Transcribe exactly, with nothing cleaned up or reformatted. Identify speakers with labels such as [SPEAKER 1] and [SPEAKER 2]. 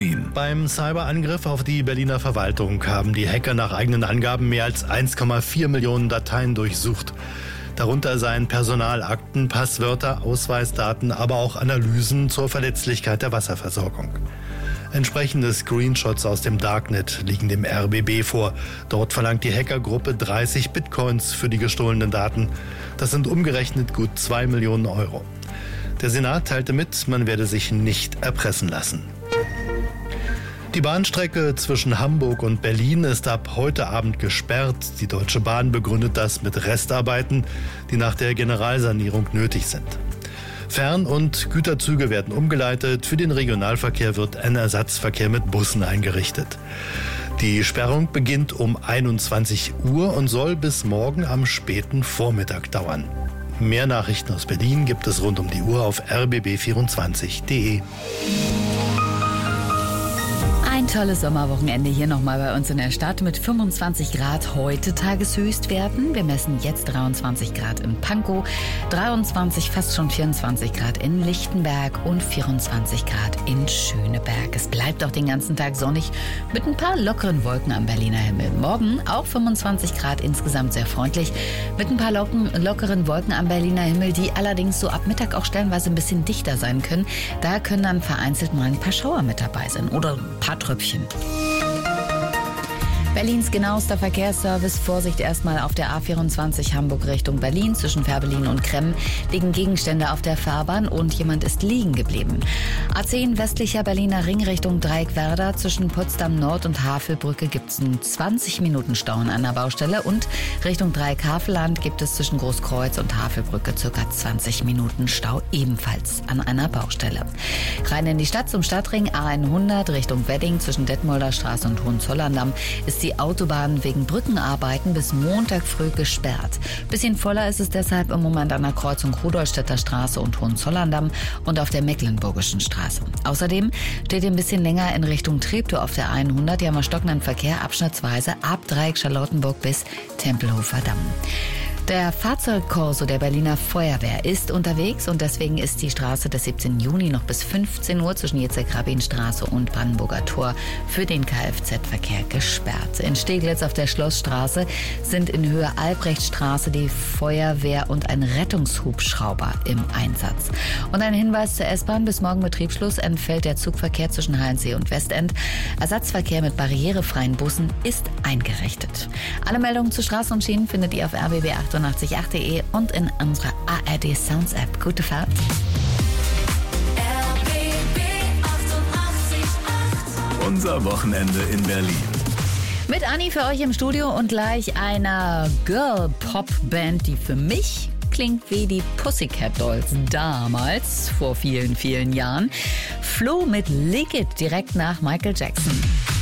[SPEAKER 1] Berlin.
[SPEAKER 2] Beim Cyberangriff auf die Berliner Verwaltung haben die Hacker nach eigenen Angaben mehr als eins Komma vier Millionen Dateien durchsucht. Darunter seien Personalakten, Passwörter, Ausweisdaten, aber auch Analysen zur Verletzlichkeit der Wasserversorgung. Entsprechende Screenshots aus dem Darknet liegen dem R B B vor. Dort verlangt die Hackergruppe dreißig Bitcoins für die gestohlenen Daten. Das sind umgerechnet gut zwei Millionen Euro. Der Senat teilte mit, man werde sich nicht erpressen lassen. Die Bahnstrecke zwischen Hamburg und Berlin ist ab heute Abend gesperrt. Die Deutsche Bahn begründet das mit Restarbeiten, die nach der Generalsanierung nötig sind. Fern- und Güterzüge werden umgeleitet. Für den Regionalverkehr wird ein Ersatzverkehr mit Bussen eingerichtet. Die Sperrung beginnt um einundzwanzig Uhr und soll bis morgen am späten Vormittag dauern. Mehr Nachrichten aus Berlin gibt es rund um die Uhr auf r b b vierundzwanzig punkt d e.
[SPEAKER 3] Ein tolles Sommerwochenende hier nochmal bei uns in der Stadt mit fünfundzwanzig Grad heute Tageshöchstwerten. Wir messen jetzt dreiundzwanzig Grad in Pankow, dreiundzwanzig, fast schon vierundzwanzig Grad in Lichtenberg und vierundzwanzig Grad in Schöneberg. Es bleibt auch den ganzen Tag sonnig mit ein paar lockeren Wolken am Berliner Himmel. Morgen auch fünfundzwanzig Grad, insgesamt sehr freundlich, mit ein paar locken, lockeren Wolken am Berliner Himmel, die allerdings so ab Mittag auch stellenweise ein bisschen dichter sein können. Da können dann vereinzelt mal ein paar Schauer mit dabei sein oder ein paar Tröpfchen. Berlins genauester Verkehrsservice. Vorsicht erstmal auf der A vierundzwanzig Hamburg Richtung Berlin. Zwischen Fährberlin und Kremm liegen Gegenstände auf der Fahrbahn und jemand ist liegen geblieben. A zehn westlicher Berliner Ring Richtung Dreieckwerder. Zwischen Potsdam Nord und Havelbrücke gibt es einen zwanzig Minuten Stau an einer Baustelle. Und Richtung Dreieck-Havelland gibt es zwischen Großkreuz und Havelbrücke ca. zwanzig Minuten Stau ebenfalls an einer Baustelle. Rein in die Stadt zum Stadtring A hundert Richtung Wedding. Zwischen Detmolder Straße und Hohenzollern-Damm ist die Autobahn wegen Brückenarbeiten bis Montag früh gesperrt. Bisschen voller ist es deshalb im Moment an der Kreuzung Rudolstädter Straße und Hohenzollern-Damm und auf der Mecklenburgischen Straße. Außerdem steht ein bisschen länger in Richtung Treptow auf der hundert. Die haben wir stockenden Verkehr abschnittsweise ab Dreieck Charlottenburg bis Tempelhofer Damm. Der Fahrzeugkorso der Berliner Feuerwehr ist unterwegs und deswegen ist die Straße des siebzehnten Juni noch bis fünfzehn Uhr zwischen Jitzek-Rabin-Straße und Brandenburger Tor für den Kfz-Verkehr gesperrt. In Steglitz auf der Schlossstraße sind in Höhe Albrechtstraße die Feuerwehr und ein Rettungshubschrauber im Einsatz. Und ein Hinweis zur S-Bahn: bis morgen Betriebsschluss entfällt der Zugverkehr zwischen Halensee und Westend. Ersatzverkehr mit barrierefreien Bussen ist eingerichtet. Alle Meldungen zu Straßen und Schienen findet ihr auf r b b achtundachtzig Punkt d e und in unserer A R D Sounds App. Gute Fahrt.
[SPEAKER 4] R B B achtundachtzig Komma acht.
[SPEAKER 1] Unser Wochenende in Berlin.
[SPEAKER 3] Mit Anni für euch im Studio und gleich einer Girl-Pop-Band, die für mich klingt wie die Pussycat Dolls damals, vor vielen, vielen Jahren. Flo mit Lick It direkt nach Michael Jackson.